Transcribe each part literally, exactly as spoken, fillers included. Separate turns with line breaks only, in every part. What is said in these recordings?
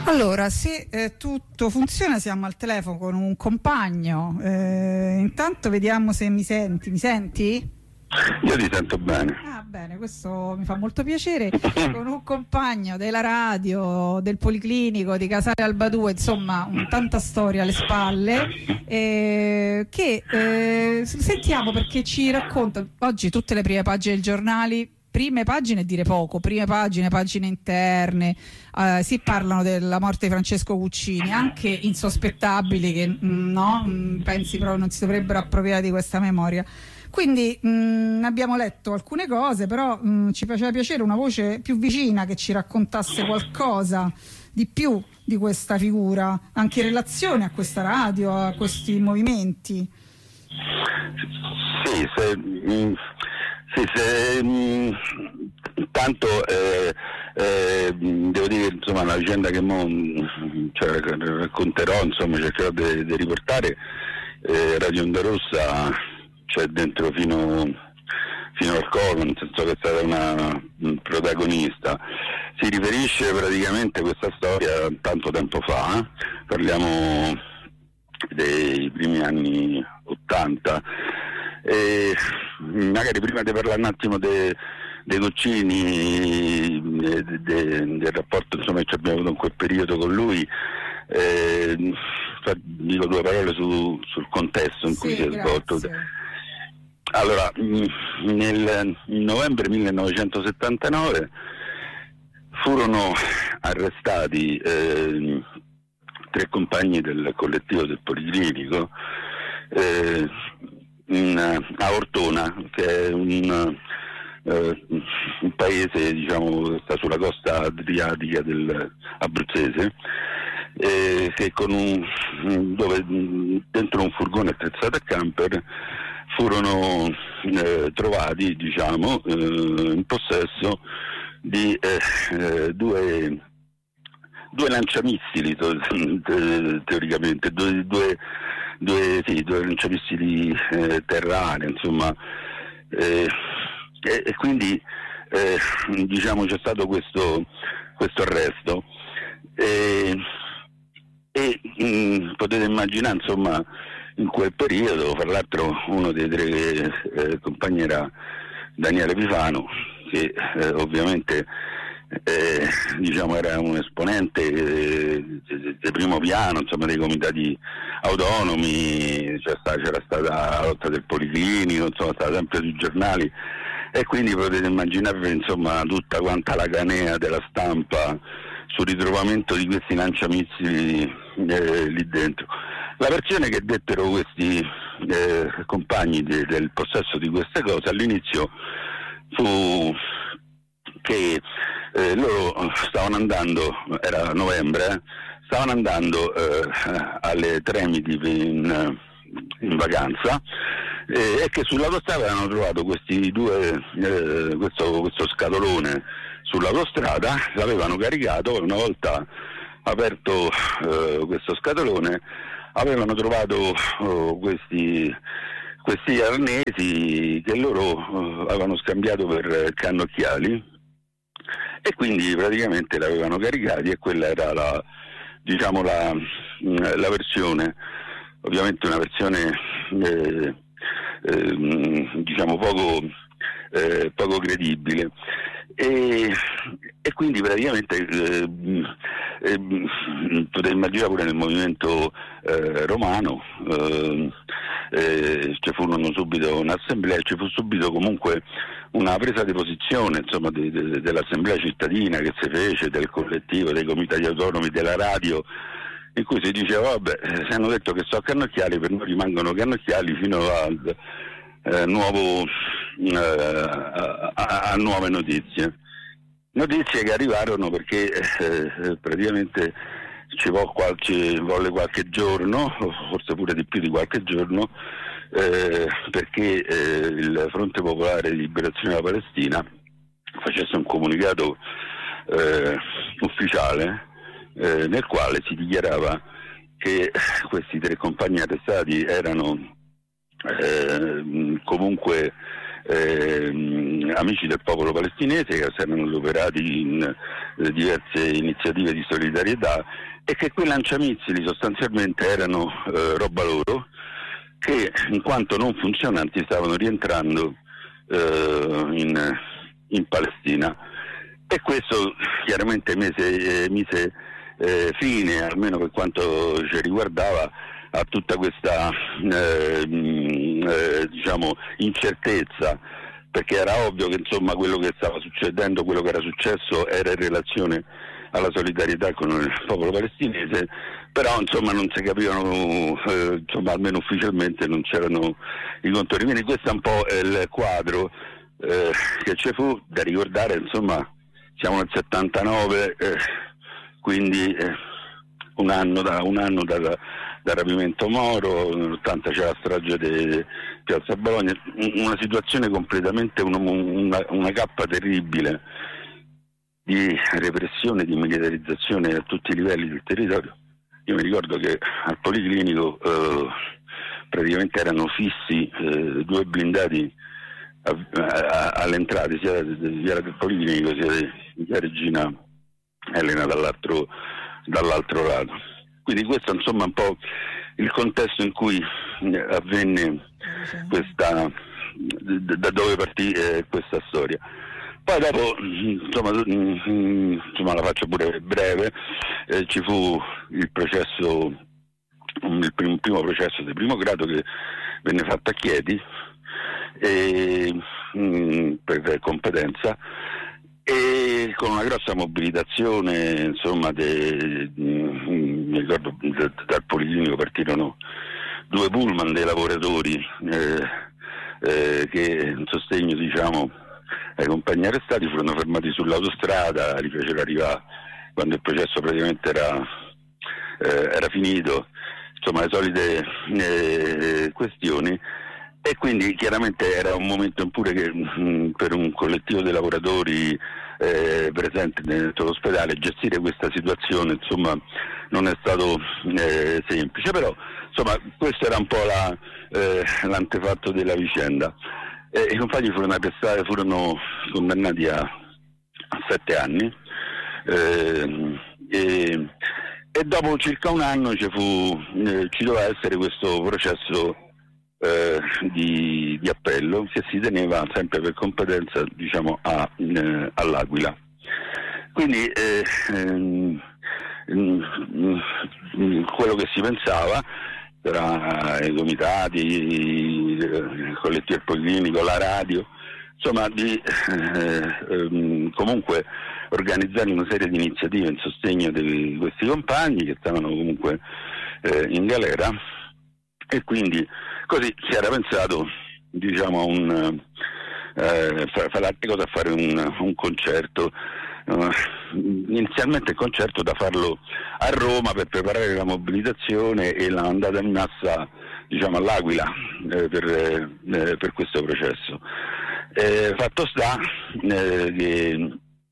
Allora, se eh, tutto funziona, siamo al telefono con un compagno. Eh, intanto vediamo se mi senti. Mi senti?
Io ti sento bene.
Ah, bene, questo mi fa molto piacere. Con un compagno della radio, del Policlinico, di Casale Alba due, insomma, un, tanta storia alle spalle, eh, che eh, sentiamo perché ci racconta oggi tutte le prime pagine dei giornali. Prime pagine dire poco, prime pagine, pagine interne, eh, si parlano della morte di Francesco Guccini, anche insospettabili che mh, no, mh, pensi proprio non si dovrebbero appropriare di questa memoria. Quindi mh, abbiamo letto alcune cose, però mh, ci faceva piacere una voce più vicina che ci raccontasse qualcosa di più di questa figura, anche in relazione a questa radio, a questi movimenti.
Sì, se... Mh... Sì, se, mh, intanto eh, eh, devo dire insomma la vicenda che mo, cioè, racconterò, insomma cercherò di riportare, eh, Radio Onda Rossa c'è dentro fino, fino al collo, nel senso che è stata una un protagonista. Si riferisce praticamente a questa storia tanto tempo fa, eh? Parliamo dei primi anni ottanta. E magari prima di parlare un attimo dei de Guccini, de, de, del rapporto insomma, che abbiamo avuto in quel periodo con lui, eh, dico due parole su, sul contesto in sì, cui si è svolto. Allora, nel novembre millenovecentosettantanove furono arrestati eh, tre compagni del collettivo del Policlinico eh, In, a Ortona, che è un, eh, un paese diciamo che sta sulla costa adriatica del abruzzese, eh, che con un, dove dentro un furgone attrezzato a camper furono eh, trovati diciamo eh, in possesso di eh, eh, due due lanciamissili te, teoricamente due, due Due, sì, due lanciamissili eh, terra-aria, insomma, eh, e, e quindi eh, diciamo c'è stato questo, questo arresto e, e mh, potete immaginare insomma in quel periodo, fra l'altro uno dei tre eh, compagni era Daniele Pifano, che eh, ovviamente Eh, diciamo era un esponente eh, del primo piano, insomma, dei comitati autonomi, c'era stata, c'era stata la lotta del Policlinico, insomma, stava sempre sui giornali, e quindi potete immaginarvi insomma tutta quanta la canea della stampa sul ritrovamento di questi lanciamissili eh, lì dentro. La versione che dettero questi eh, compagni de, del possesso di queste cose all'inizio fu che eh, loro stavano andando, era novembre, eh, stavano andando eh, alle Tremiti in, in vacanza eh, e che sull'autostrada avevano trovato questi due, eh, questo, questo scatolone sull'autostrada, l'avevano caricato, una volta aperto eh, questo scatolone avevano trovato oh, questi questi arnesi che loro uh, avevano scambiato per cannocchiali, e quindi praticamente l'avevano caricati, e quella era la, diciamo la, la versione, ovviamente una versione eh, eh, diciamo poco, eh, poco credibile, e, e quindi praticamente eh, eh, potete immaginare pure nel movimento eh, romano eh, eh, ci furono subito un'assemblea, ci fu subito comunque una presa di posizione insomma de, de, dell'assemblea cittadina che si fece, del collettivo, dei comitati autonomi, della radio, in cui si diceva vabbè, se hanno detto che sono cannocchiali, per noi rimangono cannocchiali fino al eh, nuovo eh, a, a, a nuove notizie notizie che arrivarono perché eh, praticamente ci vo qualche, volle qualche giorno, forse pure di più di qualche giorno, eh, perché eh, il Fronte Popolare di Liberazione della Palestina facesse un comunicato eh, ufficiale eh, nel quale si dichiarava che questi tre compagni arrestati erano eh, comunque eh, amici del popolo palestinese, che si erano adoperati in eh, diverse iniziative di solidarietà, e che quei lanciamissili sostanzialmente erano eh, roba loro, che in quanto non funzionanti stavano rientrando eh, in, in Palestina. E questo chiaramente mise, eh, mise eh, fine, almeno per quanto ci riguardava, a tutta questa eh, eh, diciamo incertezza, perché era ovvio che insomma quello che stava succedendo, quello che era successo era in relazione alla solidarietà con il popolo palestinese, però insomma non si capivano, eh, insomma almeno ufficialmente non c'erano i contorni. Quindi questo è un po' il quadro eh, che ci fu. Da ricordare, insomma, siamo nel settantanove, eh, quindi eh, un anno da un anno da, da, dal rapimento Moro, nell'ottanta c'è la strage di Piazza Bologna, una situazione completamente, una, una, una cappa terribile di repressione, di militarizzazione a tutti i livelli del territorio. Io mi ricordo che al Policlinico eh, praticamente erano fissi eh, due blindati a, a, alle entrate, sia di via del Policlinico sia di via Regina Elena dall'altro, dall'altro lato. Quindi questo insomma è un po' il contesto in cui avvenne questa, da dove partì eh, questa storia. Poi dopo, insomma, insomma la faccio pure breve, eh, ci fu il processo, il primo, primo processo di primo grado che venne fatto a Chieti e, mh, per competenza, e con una grossa mobilitazione, insomma, de, mh, mi ricordo de, dal Policlinico partirono due pullman dei lavoratori eh, eh, che in sostegno, diciamo, ai compagni arrestati furono fermati sull'autostrada, li fecero arrivare quando il processo praticamente era, eh, era finito, insomma le solite eh, questioni. E quindi chiaramente era un momento pure che mh, per un collettivo di lavoratori eh, presenti dentro l'ospedale gestire questa situazione, insomma, non è stato eh, semplice, però insomma questo era un po' la, eh, l'antefatto della vicenda. E i compagni furono arrestati, furono condannati a, a sette anni eh, e, e dopo circa un anno ci fu, eh, ci doveva essere questo processo eh, di, di appello che si teneva sempre per competenza, diciamo, a, eh, all'Aquila. Quindi eh, ehm, quello che si pensava tra i comitati, il collettivo Policlinico, la radio, insomma di eh, ehm, comunque organizzare una serie di iniziative in sostegno di questi compagni che stavano comunque eh, in galera, e quindi così si era pensato, diciamo, un eh, fare cosa, fare un, un concerto. Uh, inizialmente il concerto da farlo a Roma per preparare la mobilitazione e l'andata in massa, diciamo, all'Aquila eh, per, eh, per questo processo. Eh, fatto sta eh, che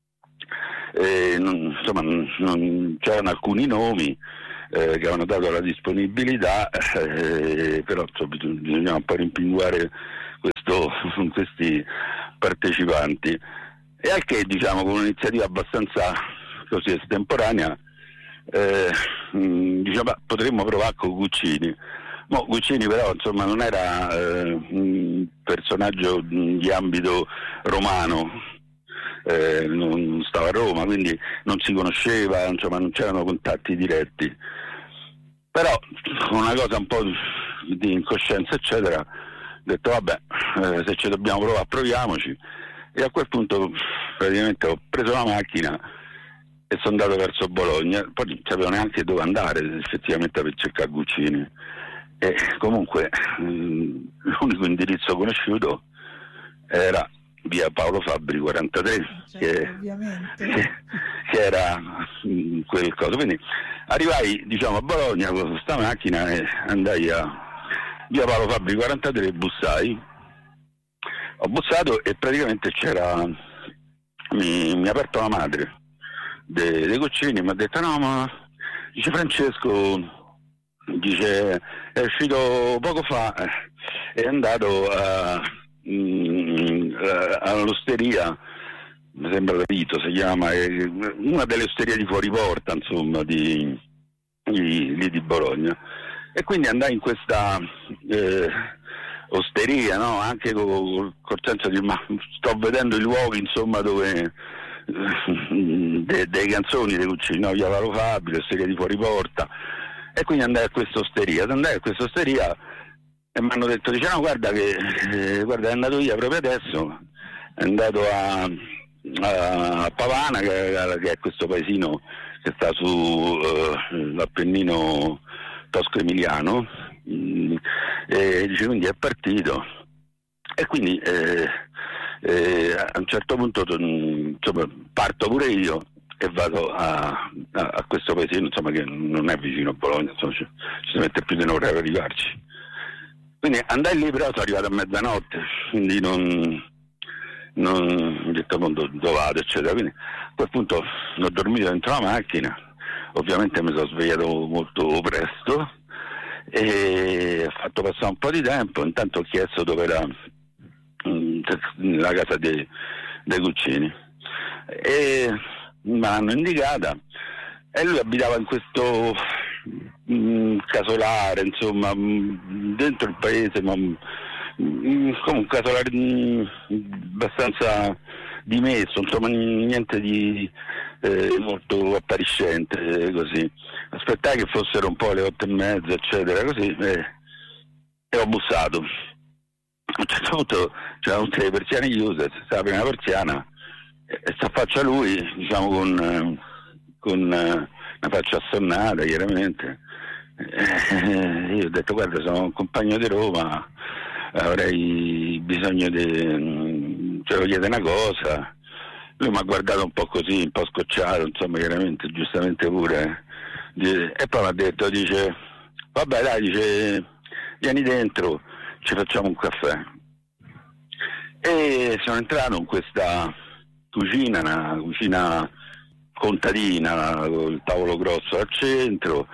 eh, non, insomma non, c'erano alcuni nomi eh, che avevano dato la disponibilità, eh, però insomma, bisognava un po' rimpinguare questo, questi partecipanti. E al che, diciamo, con un'iniziativa abbastanza così estemporanea, eh, mh, diciamo, potremmo provare con Guccini. Mo, Guccini però, insomma, non era eh, un personaggio di ambito romano, eh, non stava a Roma, quindi non si conosceva, insomma, non c'erano contatti diretti. Però, con una cosa un po' di incoscienza, eccetera, ho detto, vabbè, eh, se ci dobbiamo provare, proviamoci. E a quel punto praticamente ho preso la macchina e sono andato verso Bologna, poi non sapevo neanche dove andare effettivamente per cercare Guccini, e comunque mh, l'unico indirizzo conosciuto era via Paolo Fabbri quarantatré, certo, che, che, che era mh, quel coso. Quindi arrivai, diciamo, a Bologna con questa macchina e andai a via Paolo Fabbri quarantatré e bussai. Ho bussato e praticamente c'era, mi, mi ha aperto la madre dei de Guccini, mi ha detto, no, ma dice Francesco, dice è uscito poco fa, è andato a, mh, all'osteria, mi sembra Vito si chiama, è una delle osterie di fuori porta, insomma, di, di, di, di Bologna. E quindi andai in questa eh, osteria, no? Anche col, col senso di ma sto vedendo i luoghi, insomma, dove de, dei canzoni dei Guccini, no? Via Valo Fabio, osteria di fuori porta. E quindi andai a questa osteria, andai a questa osteria e mi hanno detto, dice no, guarda che eh, guarda, è andato via proprio adesso, è andato a, a Pavana, che, che è questo paesino che sta su uh, l'Appennino tosco-emiliano, mm, e dice quindi è partito. E quindi eh, eh, a un certo punto insomma, parto pure io e vado a, a, a questo paesino, insomma, che non è vicino a Bologna, insomma, ci, ci si mette più di un'ora per arrivarci. Quindi andai lì, però sono arrivato a mezzanotte, quindi non, non ho detto dove vado, eccetera. Quindi a quel punto ho dormito dentro la macchina, ovviamente mi sono svegliato molto presto e ho fatto passare un po' di tempo. Intanto ho chiesto dove era mh, la casa dei, dei Guccini e me l'hanno indicata e lui abitava in questo mh, casolare, insomma, mh, dentro il paese, ma mh, come un casolare mh, abbastanza dimesso, insomma, niente di eh, molto appariscente, eh, così. Aspettai che fossero un po' le otto e mezza, eccetera, così, eh, e ho bussato. A un certo punto c'erano tutte le persiane chiuse, stava la prima persiana e sta faccia lui, diciamo, con, eh, con eh, una faccia assonnata, chiaramente. Eh, io ho detto, guarda, sono un compagno di Roma, avrei bisogno di... ce lo chiede una cosa. Lui mi ha guardato un po' così, un po' scocciato, insomma, chiaramente, giustamente pure. E poi mi ha detto, dice, vabbè dai, dice, vieni dentro, ci facciamo un caffè. E sono entrato in questa cucina, una cucina contadina, con il tavolo grosso al centro,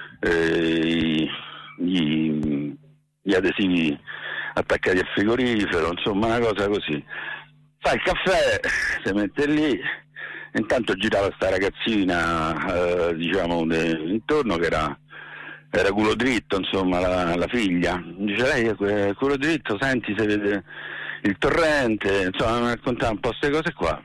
eh, gli, gli adesivi attaccati al frigorifero, insomma una cosa così. Fa il caffè, si mette lì, intanto girava sta ragazzina, eh, diciamo, de, intorno, che era, era culo dritto, insomma, la, la figlia. Dice, lei è culo dritto, senti se vede il torrente, insomma, mi raccontava un po' queste cose qua.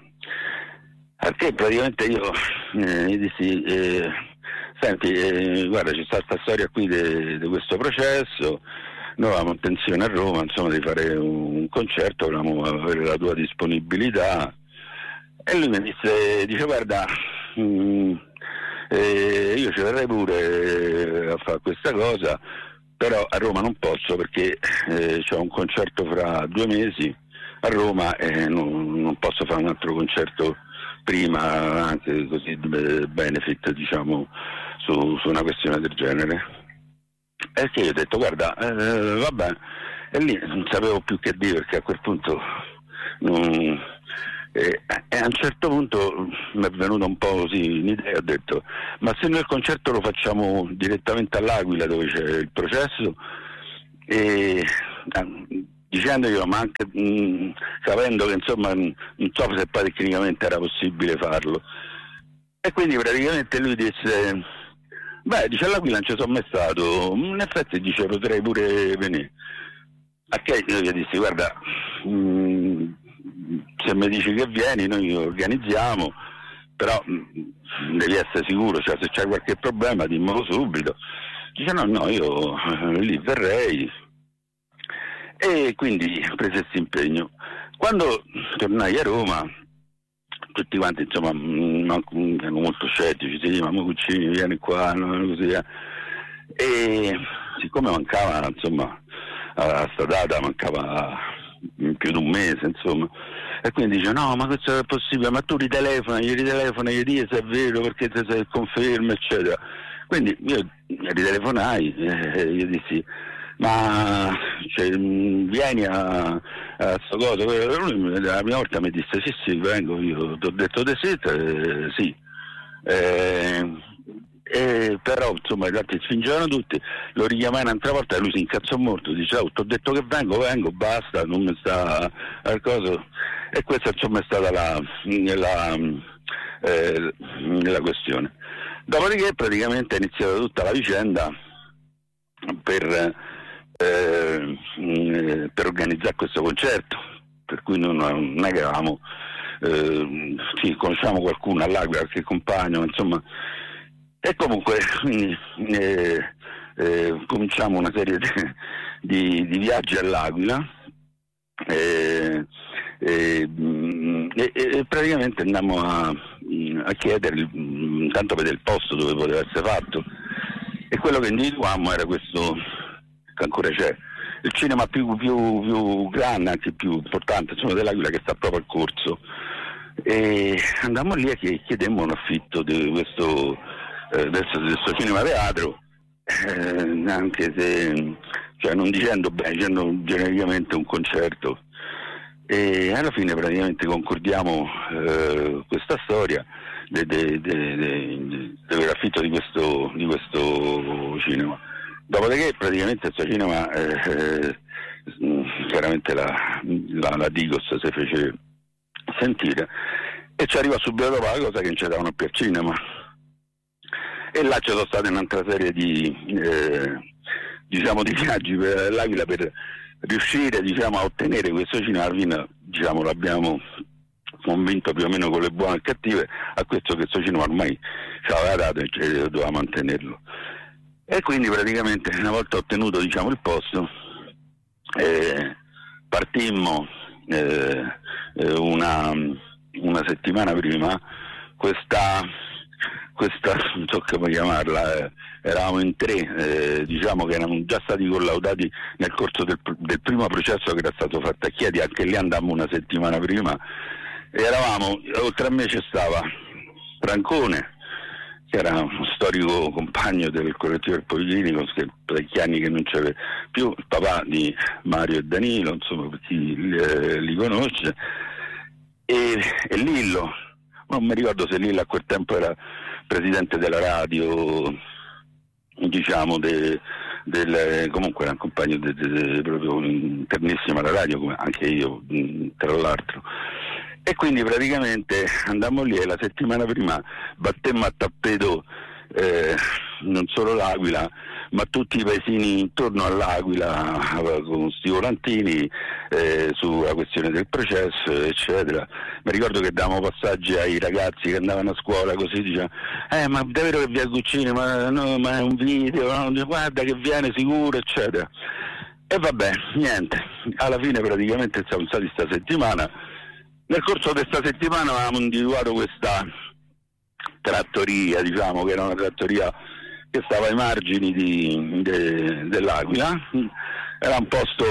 A che praticamente io eh, gli dissi, eh, senti, eh, guarda, c'è stata questa storia qui di questo processo, noi avevamo intenzione a Roma, insomma, di fare un concerto, volevamo avere la tua disponibilità. E lui mi disse, dice, guarda, mh, eh, io ci verrei pure a fare questa cosa, però a Roma non posso perché eh, c'ho un concerto fra due mesi a Roma e non, non posso fare un altro concerto prima, anche così benefit, diciamo, su, su una questione del genere. E che io ho detto, guarda, eh, vabbè, e lì non sapevo più che dire, perché a quel punto non, e, e a un certo punto mi è venuta un po' così un'idea, ho detto, ma se noi il concerto lo facciamo direttamente all'Aquila dove c'è il processo, e dicendoglielo, ma anche mh, sapendo che insomma non so se poi tecnicamente era possibile farlo. E quindi praticamente lui disse, beh, dice, all'Aquila non ci sono mai stato, in effetti dice potrei pure venire. A che io gli dissi, guarda, mh, se mi dici che vieni noi organizziamo, però mh, devi essere sicuro, cioè se c'è qualche problema dimmelo subito. Dice no, no, io eh, lì verrei. E quindi prese questo impegno. Quando tornai a Roma, tutti quanti insomma erano molto scettici, si diceva, ma Guccini vieni qua, no? Così, eh. E siccome mancava, insomma, a sta data mancava più di un mese, insomma, e quindi dice no, ma questo è possibile, ma tu ritelefona, gli ritelefona, gli dici se è vero, perché se, se conferma, eccetera. Quindi io ritelefonai e gli dissi, ma cioè, vieni a, a sto cosa. Lui la prima volta mi disse sì sì vengo, io ti ho detto di sì, eh, sì. Eh, Eh, però insomma in realtà si fingevano tutti, lo richiamai un'altra volta e lui si incazzò molto, dice oh, ti ho detto che vengo, vengo, basta, non mi sta al coso. E questa insomma è stata la, la, eh, la questione. Dopodiché praticamente è iniziata tutta la vicenda per, eh, per organizzare questo concerto, per cui non, non è che avevamo eh, sì, conosciamo qualcuno all'Aquila, qualche compagno, insomma. E comunque quindi, eh, eh, cominciamo una serie di, di, di viaggi all'Aquila eh, eh, e, e praticamente andammo a, a chiedere intanto per il posto dove poteva essere fatto, e quello che individuammo era questo che ancora c'è, il cinema più, più, più grande, anche più importante insomma, dell'Aquila, che sta proprio al corso, e andammo lì e chiedemmo un affitto di questo Eh, del, del suo cinema teatro, eh, anche se cioè non dicendo bene, dicendo genericamente un concerto, e alla fine praticamente concordiamo eh, questa storia dell'affitto di questo, di questo cinema. Dopodiché praticamente questo cinema eh, chiaramente la, la, la Digos si fece sentire e ci arriva subito dopo la cosa che non ci davano più al cinema. E là ci sono state un'altra serie di eh, diciamo di viaggi per l'Aquila per riuscire diciamo a ottenere questo cinema. Alla fine diciamo l'abbiamo convinto più o meno con le buone e cattive a questo che questo cinema ormai ci aveva dato e doveva mantenerlo. E quindi praticamente una volta ottenuto diciamo il posto eh, partimmo eh, una, una settimana prima. Questa questa non so come chiamarla, eh, eravamo in tre, eh, diciamo che erano già stati collaudati nel corso del, del primo processo che era stato fatto a Chieti, anche lì andammo una settimana prima, e eravamo, oltre a me c'è stava Francone, che era uno storico compagno del collettivo del Policlinico, che parecchi anni che non c'era più, il papà di Mario e Danilo, insomma per chi li, eh, li conosce, e, e Lillo, non mi ricordo se Lillo a quel tempo era presidente della radio, diciamo, de, del, comunque era un compagno de, de, de, proprio internissimo alla radio, come anche io, tra l'altro. E quindi praticamente andammo lì e la settimana prima battemmo a tappeto eh, non solo l'Aquila, ma tutti i paesini intorno all'Aquila con sti volantini eh, sulla questione del processo, eccetera. Mi ricordo che davamo passaggi ai ragazzi che andavano a scuola così, dicevano eh ma davvero che vi Guccini, ma, no, ma è un video, no? Guarda che viene sicuro, eccetera. E vabbè, niente, alla fine praticamente siamo stati sta settimana. Nel corso di questa settimana avevamo individuato questa trattoria, diciamo che era una trattoria che stava ai margini di, de, dell'Aquila, era un posto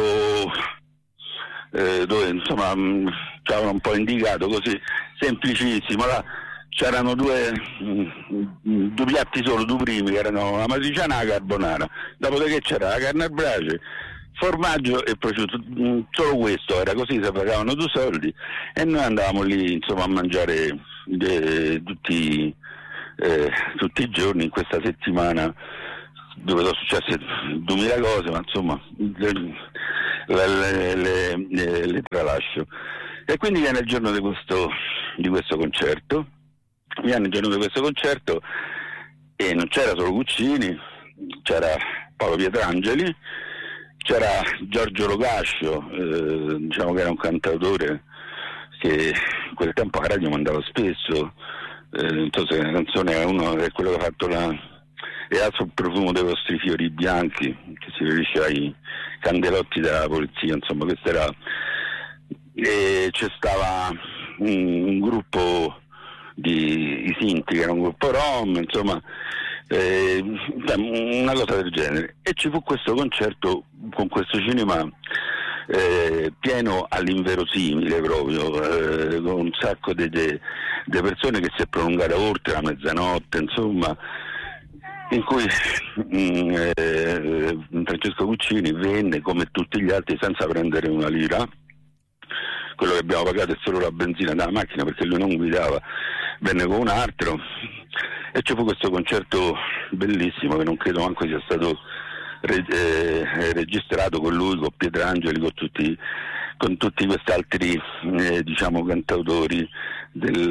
eh, dove insomma ci avevano un po' indicato così, semplicissimo. Là c'erano due, due piatti solo, due primi, che erano la matriciana e la carbonara, dopodiché c'era la carne al brace, formaggio e prosciutto, solo questo era, così si pagavano due soldi e noi andavamo lì insomma a mangiare de, tutti Eh, tutti i giorni in questa settimana, dove sono successe duemila cose, ma insomma le, le, le, le, le tralascio. E quindi viene il giorno di questo, di questo concerto, viene il giorno di questo concerto e non c'era solo Guccini, c'era Paolo Pietrangeli, c'era Giorgio Locascio, eh, diciamo che era un cantautore che in quel tempo a radio mandava spesso. Eh, non so se la canzone è uno è quello che ha fatto la e ha sul profumo dei vostri fiori bianchi, che si riferisce ai candelotti della polizia, insomma questo era. E c'è stava un, un gruppo di i Sinti, che era un gruppo rom, insomma eh, una cosa del genere, e ci fu questo concerto con questo cinema Eh, pieno all'inverosimile proprio, eh, con un sacco di persone che si è prolungata oltre la mezzanotte, insomma, in cui mh, eh, Francesco Guccini venne come tutti gli altri senza prendere una lira. Quello che abbiamo pagato è solo la benzina della macchina, perché lui non guidava, venne con un altro e ci fu questo concerto bellissimo che non credo manco sia stato re- eh, registrato, con lui, con Pietrangeli, con tutti con tutti questi altri eh, diciamo cantautori del,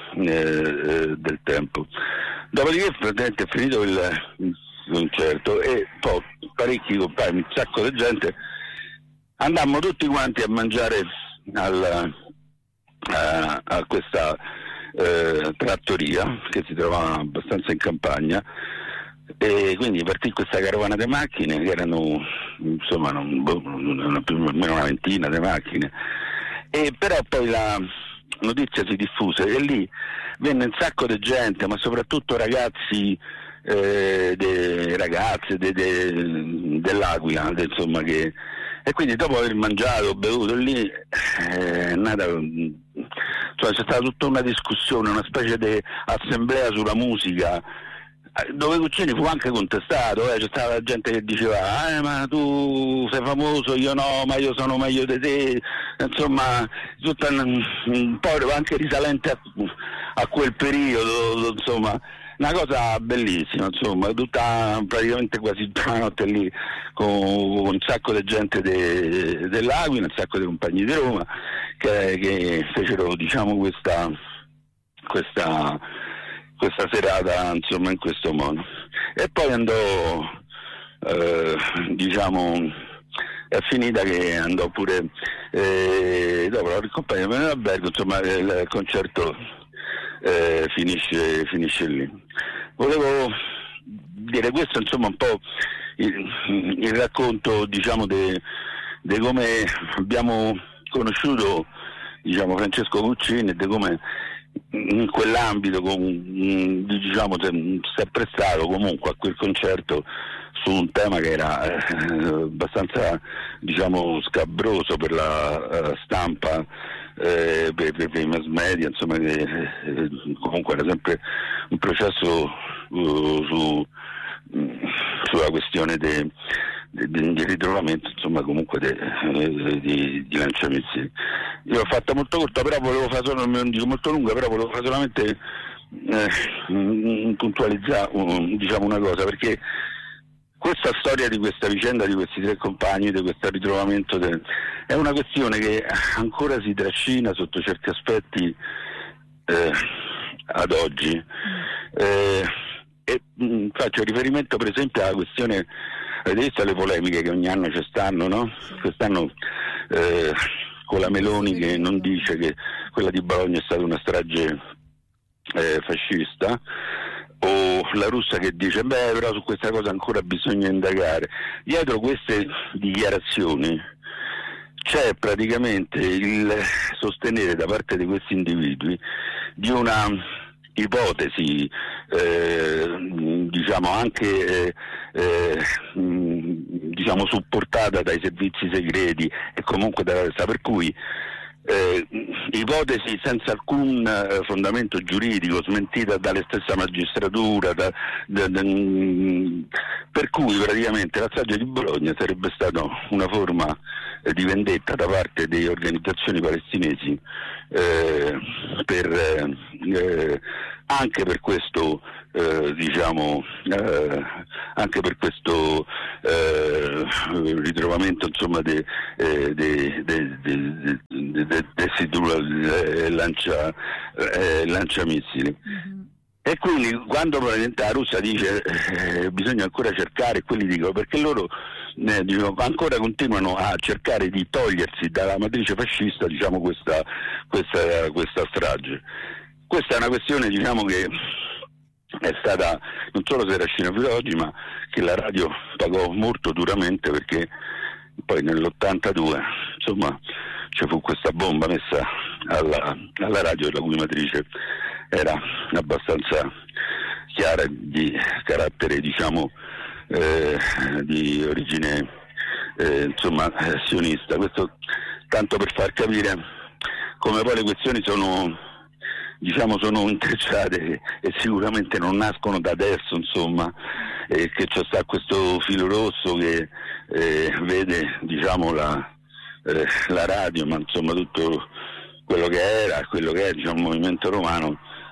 eh, del tempo. Dopodiché praticamente è finito il, il concerto e poi parecchi compagni, un sacco di gente, andammo tutti quanti a mangiare al, a, a questa eh, trattoria che si trovava abbastanza in campagna, e quindi partì questa carovana di macchine che erano insomma non, non, più o meno una ventina di macchine, e però poi la notizia si diffuse e lì venne un sacco di gente, ma soprattutto ragazzi, eh, de, ragazze de, de, dell'Aquila, de, insomma, che, e quindi dopo aver mangiato, bevuto lì, eh, è nata, cioè, c'è stata tutta una discussione, una specie di assemblea sulla musica, dove Guccini fu anche contestato, eh. C'è stata la gente che diceva eh, ma tu sei famoso, io no, ma io sono meglio di te, insomma tutta un, un po' anche risalente a, a quel periodo, insomma una cosa bellissima, insomma, tutta praticamente quasi tutta la notte lì con, con un sacco di gente de, dell'Aquila, un sacco di compagni di Roma che, che fecero, diciamo, questa questa questa serata, insomma, in questo modo. E poi andò, eh, diciamo, è finita che andò pure, eh, dopo la ricompagna dell'albergo, insomma, il concerto eh, finisce, finisce lì. Volevo dire questo, insomma, un po' il, il racconto, diciamo, di come abbiamo conosciuto, diciamo, Francesco Guccini e di come in quell'ambito, diciamo, si è prestato comunque a quel concerto su un tema che era eh, abbastanza, diciamo, scabroso per la uh, stampa, eh, per, per, per i mass media, insomma, che, eh, comunque era sempre un processo uh, su, mh, sulla questione de, de, de, di ritrovamento, insomma, comunque de, eh, di, di lanciamissili. Io l'ho fatta molto corta, però volevo fare solo, non dico molto lunga, però volevo fare solamente eh, puntualizzare, um, diciamo, una cosa, perché questa storia di questa vicenda di questi tre compagni, di questo ritrovamento, de, è una questione che ancora si trascina sotto certi aspetti eh, ad oggi. Eh, e mh, faccio riferimento per esempio alla questione, avete visto le polemiche che ogni anno ci stanno, no? Quest'anno eh, con la Meloni che non dice che quella di Bologna è stata una strage eh, fascista, o la Russa che dice beh, però su questa cosa ancora bisogna indagare. Dietro queste dichiarazioni c'è praticamente il sostenere da parte di questi individui di una ipotesi, eh, diciamo anche eh, eh, diciamo supportata dai servizi segreti e comunque dalla testa, per cui eh, ipotesi senza alcun eh, fondamento giuridico, smentita dalle stessa magistratura, da, da, da, per cui praticamente la strage di Bologna sarebbe stata una forma eh, di vendetta da parte delle organizzazioni palestinesi eh, per eh, anche per questo eh, diciamo eh, anche per questo eh, ritrovamento, insomma, de, eh, de, de, de, de, de, de sidula, eh, lancia, eh, lanciamissili. Mm-hmm. E quindi quando praticamente la Russia dice eh, bisogna ancora cercare, quelli dicono, perché loro eh, dicono, ancora continuano a cercare di togliersi dalla matrice fascista, diciamo, questa, questa, questa strage. Questa è una questione, diciamo, che è stata non solo si trascina fino ad oggi, ma che la radio pagò molto duramente, perché poi nell'ottantadue, insomma, ci fu questa bomba messa alla, alla radio, la cui matrice era abbastanza chiara, di carattere, diciamo, eh, di origine eh, insomma sionista. Questo tanto per far capire come poi le questioni sono, diciamo, sono intrecciate e sicuramente non nascono da adesso, insomma, e che c'è sta questo filo rosso che eh, vede, diciamo, la, eh, la radio, ma insomma tutto quello che era, quello che è, diciamo, il movimento romano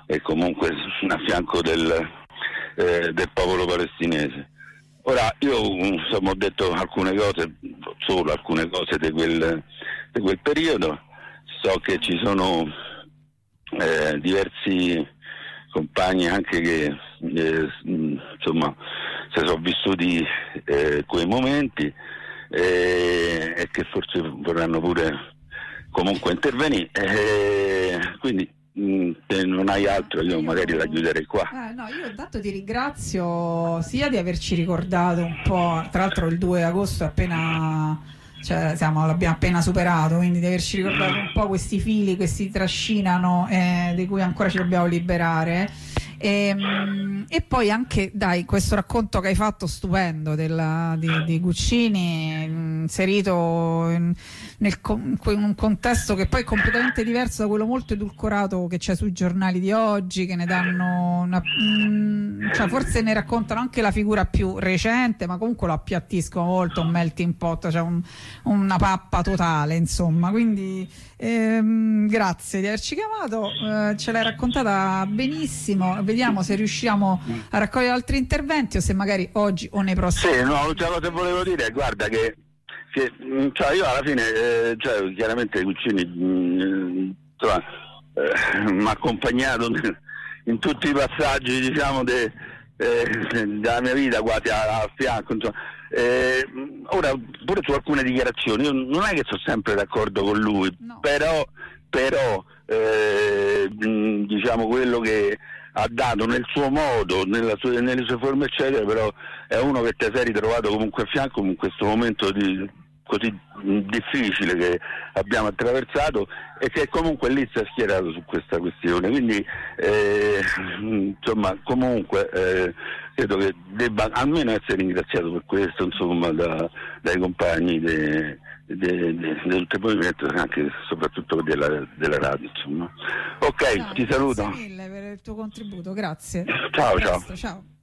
e comunque a fianco del, eh, del popolo palestinese. Ora io insomma, ho detto alcune cose, solo alcune cose di quel, di quel periodo, so che ci sono eh, diversi compagni anche che eh, insomma si sono vissuti eh, quei momenti eh, e che forse vorranno pure comunque intervenire, eh, quindi mh, se non hai altro io magari la chiuderei qua.
Eh, no, io intanto ti ringrazio sia di averci ricordato un po', tra l'altro il due agosto è appena, cioè, siamo, l'abbiamo appena superato, quindi di averci ricordato un po' questi fili che si trascinano eh, di cui ancora ci dobbiamo liberare. E, e poi anche dai questo racconto che hai fatto stupendo della, di, di Guccini inserito in, nel, in un contesto che poi è completamente diverso da quello molto edulcorato che c'è sui giornali di oggi, che ne danno una, mh, cioè forse ne raccontano anche la figura più recente, ma comunque lo appiattiscono molto, un melting pot, cioè un, una pappa totale, insomma. Quindi ehm, grazie di averci chiamato, eh, ce l'hai raccontata benissimo. Vediamo se riusciamo a raccogliere altri interventi o se magari oggi o nei prossimi.
Sì, no, l'ultima cosa che volevo dire, guarda che, che cioè io alla fine, eh, cioè, chiaramente Guccini eh, mi ha accompagnato in tutti i passaggi, diciamo, de, eh, della mia vita, quasi a, a fianco, insomma. Eh, ora, pure su alcune dichiarazioni, io non è che sono sempre d'accordo con lui, no. però, però eh, diciamo quello che ha dato nel suo modo, nella sua, nelle sue forme eccetera, però è uno che ti sei ritrovato comunque a fianco in questo momento di, così difficile che abbiamo attraversato e che comunque lì si è schierato su questa questione, quindi eh, insomma comunque eh, credo che debba almeno essere ringraziato per questo, insomma, da, dai compagni di tutto il movimento, anche soprattutto della, della radio, insomma. Ok, no, ti saluto.
Grazie mille per il tuo contributo, grazie.
Ciao, ciao.
Ciao.